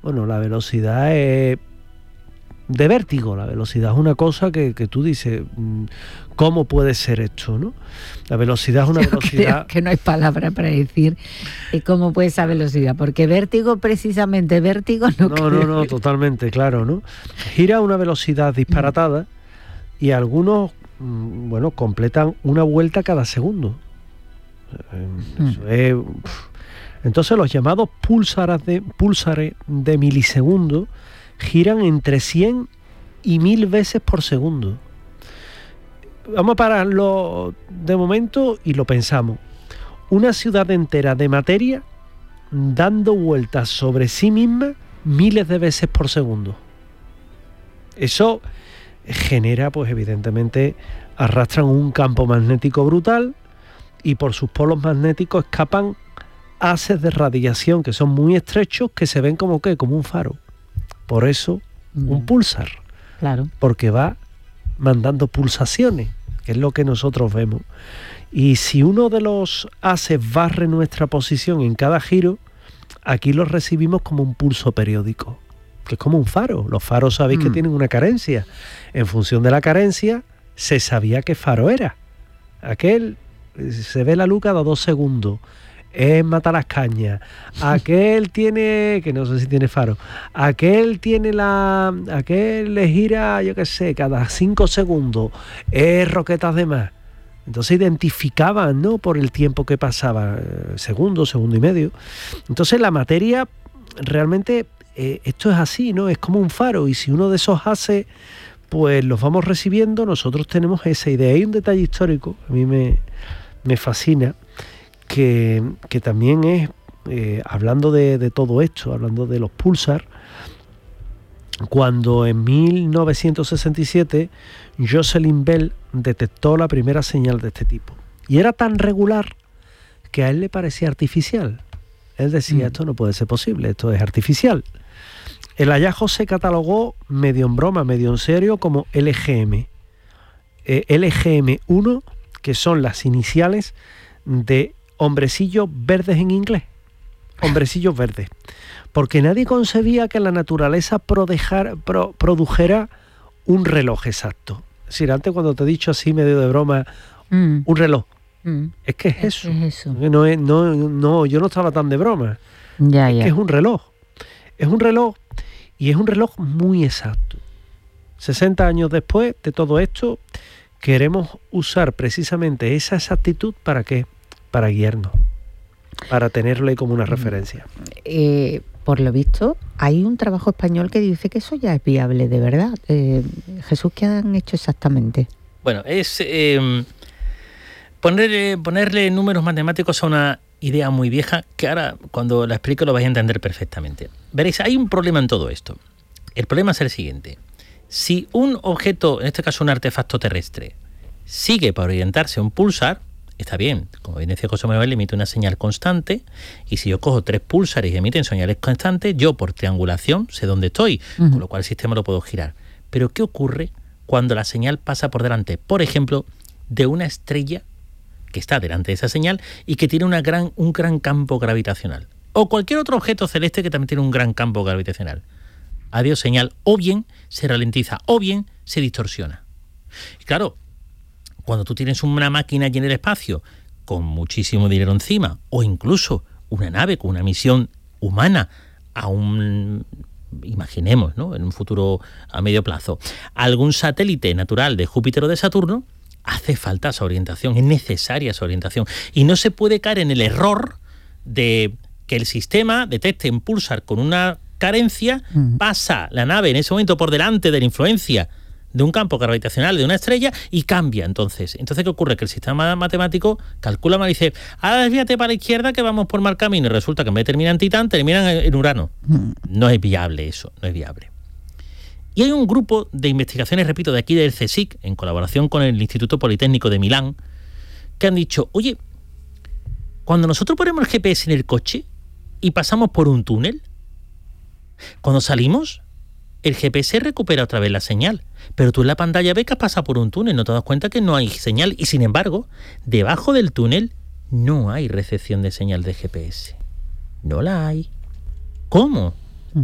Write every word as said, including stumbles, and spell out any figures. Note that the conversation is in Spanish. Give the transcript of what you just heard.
Bueno, la velocidad es de vértigo. La velocidad es una cosa que, que tú dices, ¿cómo puede ser esto, no? La velocidad es una Yo velocidad... creo que no hay palabra para decir cómo puede esa velocidad, porque vértigo, precisamente vértigo, no No, creo. no, no, totalmente, claro, ¿no? Gira a una velocidad disparatada mm. y algunos, bueno, completan una vuelta cada segundo. Mm. Eso es... Entonces los llamados púlsares de, púlsares de milisegundos giran entre cien y mil veces por segundo. Vamos a pararlo de momento y lo pensamos. Una ciudad entera de materia dando vueltas sobre sí misma miles de veces por segundo. Eso genera, pues evidentemente, arrastran un campo magnético brutal y por sus polos magnéticos escapan haces de radiación que son muy estrechos, que se ven como ¿qué? Como un faro. Por eso mm. un púlsar. Claro. Porque va mandando pulsaciones, que es lo que nosotros vemos. Y si uno de los haces barre nuestra posición en cada giro, aquí lo recibimos como un pulso periódico, que es como un faro. Los faros sabéis mm. que tienen una carencia. En función de la carencia, se sabía qué faro era. Aquel se ve la luz cada dos segundos. Es mata las cañas. Aquel tiene, que no sé si tiene faro, aquel tiene la, aquel le gira, yo qué sé, cada cinco segundos, es roquetas de más. Entonces identificaban, ¿no? Por el tiempo que pasaba, segundo, segundo y medio. Entonces la materia, realmente, eh, esto es así, ¿no? Es como un faro, y si uno de esos hace, pues los vamos recibiendo, nosotros tenemos esa idea. Hay un detalle histórico, a mí me, me fascina, Que, que también es, eh, hablando de, de todo esto, hablando de los púlsar, cuando en mil novecientos sesenta y siete Jocelyn Bell detectó la primera señal de este tipo. Y era tan regular que a él le parecía artificial. Él decía, mm. esto no puede ser posible, esto es artificial. El hallazgo se catalogó medio en broma, medio en serio, como L G M. Eh, L G M uno, que son las iniciales de hombrecillos verdes en inglés, hombrecillos verdes, porque nadie concebía que la naturaleza prodejar, pro, produjera un reloj exacto. Es decir, antes cuando te he dicho así medio de broma, mm. un reloj, mm. es que es, es eso, es eso. No, es, no, no, yo no estaba tan de broma, ya, es ya. que es un reloj, es un reloj y es un reloj muy exacto. sesenta años después de todo esto, queremos usar precisamente esa exactitud para qué, para guiarnos, para tenerle como una referencia. Eh, por lo visto, hay un trabajo español que dice que eso ya es viable, de verdad. Eh, Jesús, ¿qué han hecho exactamente? Bueno, es eh, ponerle, ponerle números matemáticos a una idea muy vieja que ahora, cuando la explico, lo vais a entender perfectamente. Veréis, hay un problema en todo esto. El problema es el siguiente. Si un objeto, en este caso un artefacto terrestre, sigue para orientarse a un pulsar, está bien, como bien decía José Manuel, emite una señal constante, y si yo cojo tres púlsares y emiten señales constantes, yo por triangulación sé dónde estoy, uh-huh. con lo cual el sistema lo puedo girar. Pero ¿qué ocurre cuando la señal pasa por delante, por ejemplo, de una estrella que está delante de esa señal y que tiene una gran, un gran campo gravitacional? O cualquier otro objeto celeste que también tiene un gran campo gravitacional. Adiós señal, o bien se ralentiza, o bien se distorsiona. Y claro, cuando tú tienes una máquina allí en el espacio con muchísimo dinero encima, o incluso una nave con una misión humana a un, imaginemos, ¿no?, en un futuro a medio plazo, algún satélite natural de Júpiter o de Saturno, hace falta esa orientación, es necesaria esa orientación. Y no se puede caer en el error de que el sistema detecte un pulsar con una carencia, uh-huh. pasa la nave en ese momento por delante de la influencia de un campo gravitacional de una estrella y cambia. Entonces, entonces ¿qué ocurre? Que el sistema matemático calcula mal y dice, ahora desvíate para la izquierda que vamos por mal camino, y resulta que en vez de terminar en Titán, terminan en Urano. No es viable eso, no es viable. Y hay un grupo de investigaciones, repito, de aquí del CSIC, en colaboración con el Instituto Politécnico de Milán, que han dicho, oye, cuando nosotros ponemos el G P S en el coche y pasamos por un túnel, cuando salimos, el G P S recupera otra vez la señal, pero tú en la pantalla ves que has pasado por un túnel, no te das cuenta que no hay señal, y sin embargo, debajo del túnel no hay recepción de señal de G P S. No la hay. ¿Cómo?